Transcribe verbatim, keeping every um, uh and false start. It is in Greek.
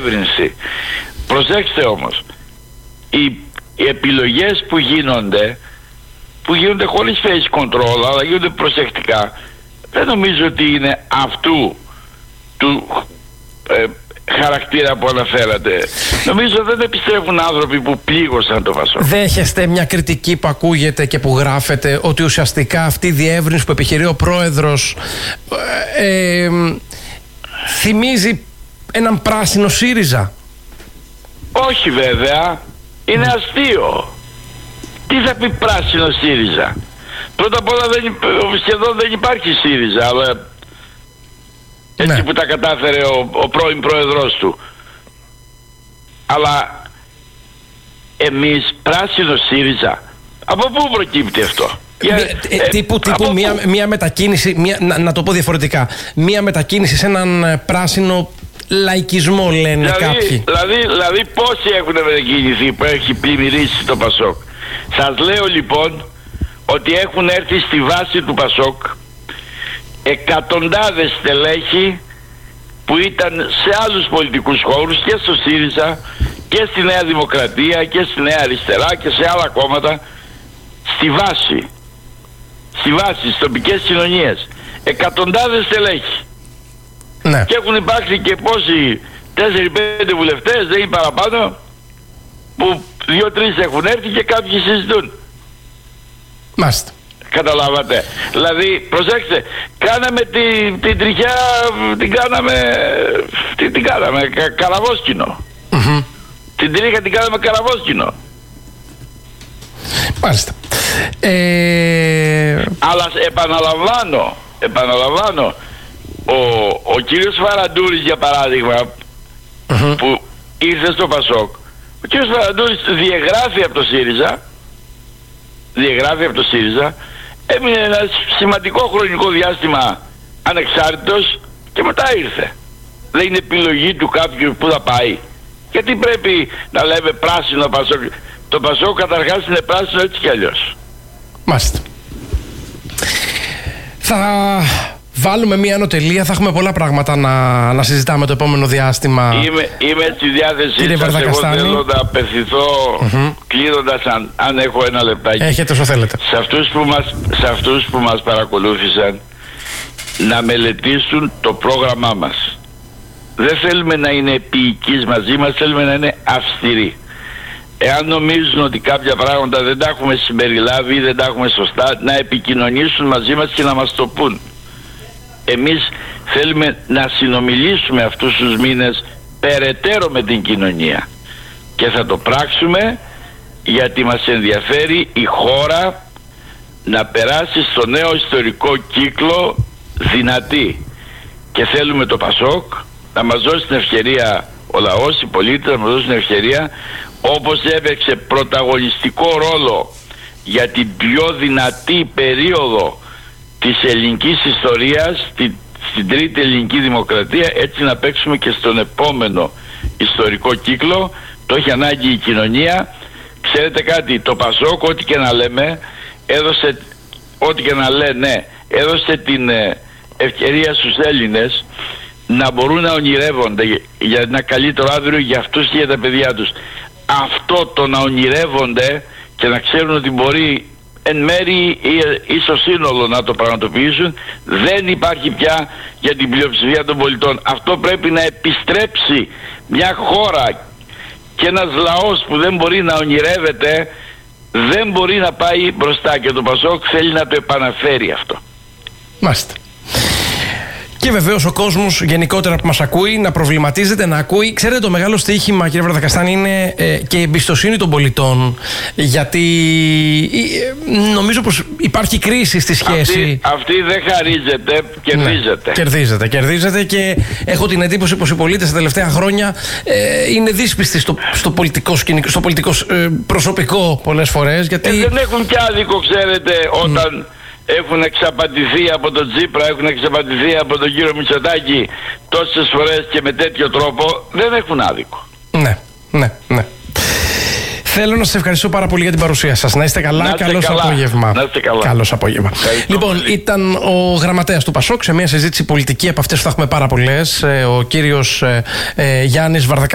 διεύρυνση. Προσέξτε όμως, οι, οι επιλογές που γίνονται, που γίνονται χωρίς face control, αλλά γίνονται προσεκτικά, δεν νομίζω ότι είναι αυτού του ε, χαρακτήρα που αναφέρατε. Νομίζω δεν επιστρέφουν άνθρωποι που πλήγωσαν το Πασόκ. Δέχεστε μια κριτική που ακούγεται και που γράφεται, ότι ουσιαστικά αυτή η διεύρυνση που επιχειρεί ο πρόεδρος ε, ε, θυμίζει έναν πράσινο ΣΥΡΙΖΑ? Όχι βέβαια, είναι mm. αστείο. Τι θα πει πράσινο ΣΥΡΙΖΑ? Πρώτα απ' όλα δεν, σχεδόν δεν υπάρχει ΣΥΡΙΖΑ, αλλά έτσι ναι. που τα κατάφερε ο, ο πρώην πρόεδρος του. Αλλά εμείς πράσινο ΣΥΡΙΖΑ, από πού προκύπτει αυτό? Ε, ε, ε, τύπου τύπου μία, μία μετακίνηση, μία, να, να το πω διαφορετικά, μία μετακίνηση σε έναν πράσινο λαϊκισμό, λένε δηλαδή, κάποιοι. Δηλαδή, δηλαδή πόσοι έχουν μετακινηθεί που έχει πλημμυρίσει το Πασόκ? Σας λέω λοιπόν ότι έχουν έρθει στη βάση του Πασόκ εκατοντάδες στελέχη που ήταν σε άλλους πολιτικούς χώρους, και στο ΣΥΡΙΖΑ και στη Νέα Δημοκρατία και στη Νέα Αριστερά και σε άλλα κόμματα, στη βάση στη βάση, στις τοπικές κοινωνίες, εκατοντάδες στελέχη. Ναι. Και έχουν υπάρξει και πόσοι, τέσσερις πέντε βουλευτές, δεν είναι παραπάνω, που δύο-τρεις έχουν έρθει και κάποιοι συζητούν. Μάλιστα. Καταλάβατε? Δηλαδή, προσέξτε, κάναμε την, την τριχιά, την κάναμε, την, την κάναμε κα, καραβόσκηνο. Mm-hmm. Την τρίχα την κάναμε καραβόσκηνο. Μάλιστα. Ε... Αλλά επαναλαμβάνω, επαναλαμβάνω, ο, ο κύριος Φαραντούρης, για παράδειγμα, mm-hmm. που ήρθε στο Πασόκ, ο κύριος Φαραντούρης διαγράφει από το ΣΥΡΙΖΑ, διαγράφει από το ΣΥΡΙΖΑ, έμεινε ένα σημαντικό χρονικό διάστημα ανεξάρτητος και μετά ήρθε. Δεν είναι επιλογή του κάποιου που θα πάει? Γιατί πρέπει να λέμε πράσινο Πασόκ? Το Πασόκ καταρχάς είναι πράσινο έτσι κι αλλιώς. Μάλιστα. Θα βάλουμε μία ανωτελεία, θα έχουμε πολλά πράγματα να, να συζητάμε το επόμενο διάστημα. Είμαι, είμαι στη διάθεσή σας. Εγώ θέλω να απευθυνθώ mm-hmm. κλείνοντας, αν, αν έχω ένα λεπτάκι. Έχετε όσο θέλετε. Σε αυτούς που μας, σε αυτούς που μας παρακολούθησαν, να μελετήσουν το πρόγραμμά μας. Δεν θέλουμε να είναι επίοικείς μαζί μας, θέλουμε να είναι αυστηροί. Εάν νομίζουν ότι κάποια πράγματα δεν τα έχουμε συμπεριλάβει ή δεν τα έχουμε σωστά, να επικοινωνήσουν μαζί μας και να μας το πούν. Εμείς θέλουμε να συνομιλήσουμε αυτούς τους μήνες περαιτέρω με την κοινωνία, και θα το πράξουμε γιατί μας ενδιαφέρει η χώρα να περάσει στο νέο ιστορικό κύκλο δυνατή, και θέλουμε το Πασόκ να μας δώσει την ευκαιρία, ο λαός, οι πολίτες να μας δώσει την ευκαιρία, όπως έπαιξε πρωταγωνιστικό ρόλο για την πιο δυνατή περίοδο της ελληνικής ιστορίας, την, στην τρίτη ελληνική δημοκρατία, έτσι να παίξουμε και στον επόμενο ιστορικό κύκλο. Το έχει ανάγκη η κοινωνία. Ξέρετε κάτι, το Πασόκ, ό,τι και να λέμε, έδωσε, ό,τι και να λένε, έδωσε την ευκαιρία στους Έλληνες να μπορούν να ονειρεύονται για ένα καλύτερο αύριο για αυτούς και για τα παιδιά τους. Αυτό το να ονειρεύονται και να ξέρουν ότι μπορεί εν μέρη ή στο σύνολο να το πραγματοποιήσουν, δεν υπάρχει πια για την πλειοψηφία των πολιτών. Αυτό πρέπει να επιστρέψει. Μια χώρα και ένας λαός που δεν μπορεί να ονειρεύεται δεν μπορεί να πάει μπροστά, και το Πασόκ θέλει να το επαναφέρει αυτό. Μάλιστα. Και βεβαίως ο κόσμος γενικότερα που μας ακούει να προβληματίζεται, να ακούει. Ξέρετε, το μεγάλο στοίχημα, κύριε Βαρδακαστάνη, είναι ε, και η εμπιστοσύνη των πολιτών. Γιατί ε, νομίζω πως υπάρχει κρίση στη σχέση. Αυτή, αυτή δεν χαρίζεται, κερδίζεται. Ναι, κερδίζεται, κερδίζεται και έχω την εντύπωση πως οι πολίτες τα τελευταία χρόνια ε, είναι δύσπιστοι στο, στο πολιτικό, σκηνικό, στο πολιτικό ε, προσωπικό πολλές φορές. Γιατί... Ε, δεν έχουν κι άδικο, ξέρετε, όταν... Mm. έχουν εξαπατηθεί από τον Τσίπρα, έχουν εξαπατηθεί από τον κύριο Μητσοτάκη τόσες φορές και με τέτοιο τρόπο, δεν έχουν άδικο. Ναι, ναι, ναι. Θέλω να σας ευχαριστώ πάρα πολύ για την παρουσία σας. Να είστε καλά, να είστε καλώς καλά. Απόγευμα. Να είστε καλά. Καλώς απόγευμα. Ευχαριστώ λοιπόν, πολύ. Ήταν ο γραμματέας του Πασόκ σε μια συζήτηση πολιτική από αυτές που θα έχουμε πάρα πολλές, ο κύριος ε, ε, Γιάννης Βαρδακαστάνης.